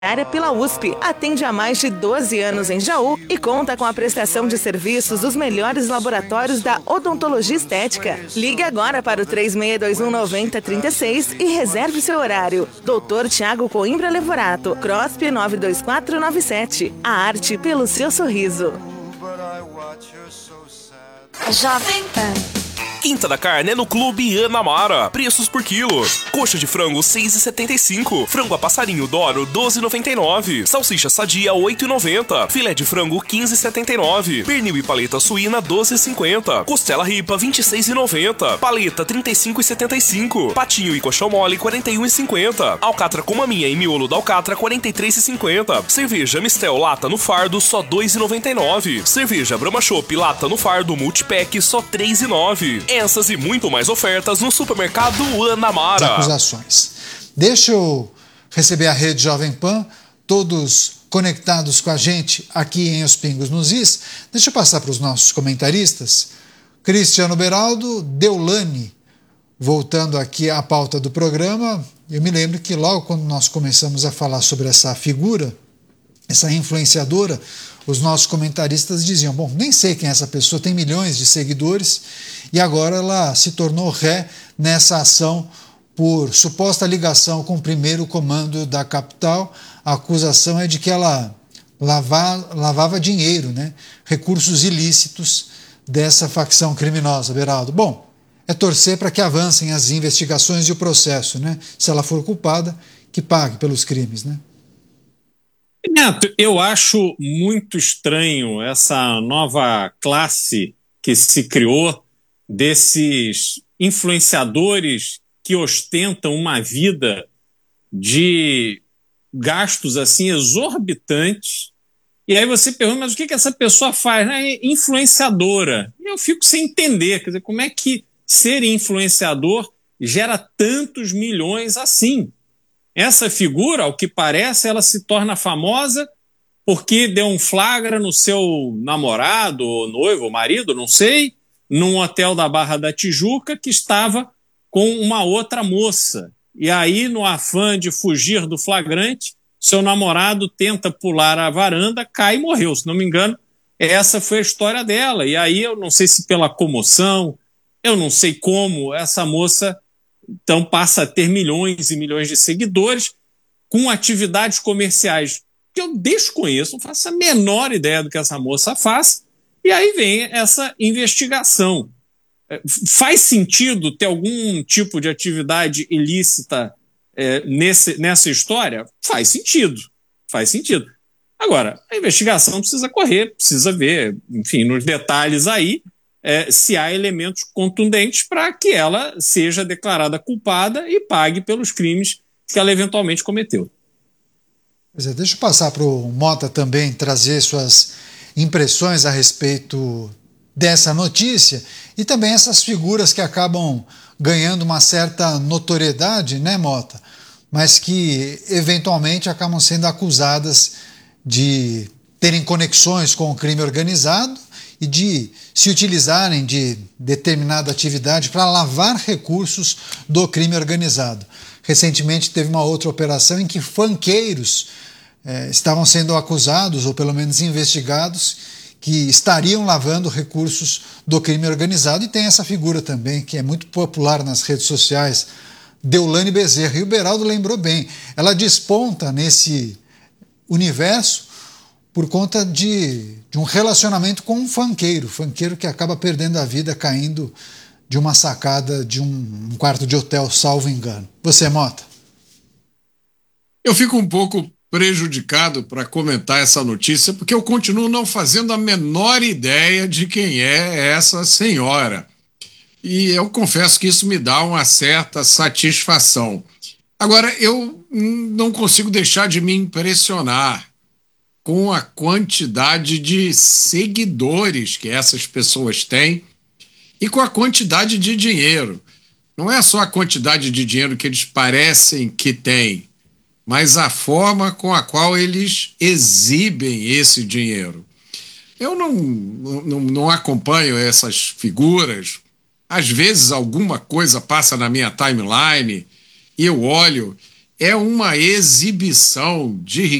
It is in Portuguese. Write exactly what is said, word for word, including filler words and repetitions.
Área pela U S P, atende há mais de doze anos em Jaú e conta com a prestação de serviços dos melhores laboratórios da odontologia estética. Ligue agora para o três seis dois um nove zero três seis e reserve seu horário. doutor Tiago Coimbra Levorato, CROSP nove dois quatro nove sete. A arte pelo seu sorriso. Jovem Pan. Quinta da carne é no Clube Ana Mara. Preços por quilo. Coxa de frango seis reais e setenta e cinco centavos. Frango a passarinho Doro doze reais e noventa e nove centavos. Salsicha sadia oito reais e noventa centavos. Filé de frango quinze reais e setenta e nove centavos. Pernil e paleta suína doze reais e cinquenta centavos. Costela ripa vinte e seis reais e noventa centavos. Paleta trinta e cinco reais e setenta e cinco centavos. Patinho e coxão mole quarenta e um reais e cinquenta centavos. Alcatra com maminha e miolo da alcatra quarenta e três reais e cinquenta centavos. Cerveja Mistel lata no fardo só dois reais e noventa e nove centavos. Cerveja Brahma Chopp lata no fardo multipack só três reais e nove centavos. Essas e muito mais ofertas no supermercado Ana Mara. Acusações. Deixa eu receber a rede Jovem Pan, todos conectados com a gente aqui em Os Pingos nos Is. Deixa eu passar para os nossos comentaristas. Cristiano Beraldo, Deolane, voltando aqui à pauta do programa. Eu me lembro que logo quando nós começamos a falar sobre essa figura, essa influenciadora, os nossos comentaristas diziam, bom, nem sei quem é essa pessoa, tem milhões de seguidores, e agora ela se tornou ré nessa ação por suposta ligação com o primeiro comando da capital. A acusação é de que ela lava, lavava dinheiro, né? Recursos ilícitos dessa facção criminosa, Beraldo. Bom, é torcer para que avancem as investigações e o processo, né? Se ela for culpada, que pague pelos crimes, né? Neto, eu acho muito estranho essa nova classe que se criou desses influenciadores que ostentam uma vida de gastos assim exorbitantes. E aí você pergunta, mas o que, que essa pessoa faz? É influenciadora. E eu fico sem entender, quer dizer, como é que ser influenciador gera tantos milhões assim? Essa figura, ao que parece, ela se torna famosa porque deu um flagra no seu namorado, ou noivo, ou marido, não sei, num hotel da Barra da Tijuca que estava com uma outra moça. E aí, no afã de fugir do flagrante, seu namorado tenta pular a varanda, cai e morreu. Se não me engano, essa foi a história dela. E aí, eu não sei se pela comoção, eu não sei como, essa moça então passa a ter milhões e milhões de seguidores com atividades comerciais que eu desconheço, não faço a menor ideia do que essa moça faz, e aí vem essa investigação. Faz sentido ter algum tipo de atividade ilícita é, nesse, nessa história? Faz sentido, faz sentido. Agora, a investigação precisa correr, precisa ver, enfim, nos detalhes aí, É, se há elementos contundentes para que ela seja declarada culpada e pague pelos crimes que ela eventualmente cometeu. Pois é, deixa eu passar para o Mota também trazer suas impressões a respeito dessa notícia e também essas figuras que acabam ganhando uma certa notoriedade, né, Mota? Mas que eventualmente acabam sendo acusadas de terem conexões com o crime organizado e de se utilizarem de determinada atividade para lavar recursos do crime organizado. Recentemente teve uma outra operação em que funkeiros eh, estavam sendo acusados, ou pelo menos investigados, que estariam lavando recursos do crime organizado, e tem essa figura também, que é muito popular nas redes sociais, Deolane Bezerra. E o Beraldo lembrou bem, ela desponta nesse universo por conta de, de um relacionamento com um funkeiro, funkeiro que acaba perdendo a vida caindo de uma sacada de um, um quarto de hotel, salvo engano. Você, Mota? Eu fico um pouco prejudicado para comentar essa notícia, porque eu continuo não fazendo a menor ideia de quem é essa senhora. E eu confesso que isso me dá uma certa satisfação. Agora, eu não consigo deixar de me impressionar com a quantidade de seguidores que essas pessoas têm e com a quantidade de dinheiro. Não é só a quantidade de dinheiro que eles parecem que têm, mas a forma com a qual eles exibem esse dinheiro. Eu não, não, não acompanho essas figuras. Às vezes alguma coisa passa na minha timeline e eu olho é uma exibição de